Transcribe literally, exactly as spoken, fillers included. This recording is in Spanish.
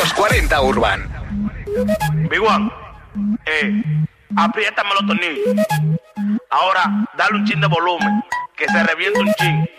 Los cuarenta Urban. Big One, eh, apriétame los tornillos. Ahora, dale un chin de volumen, que se reviente un chin.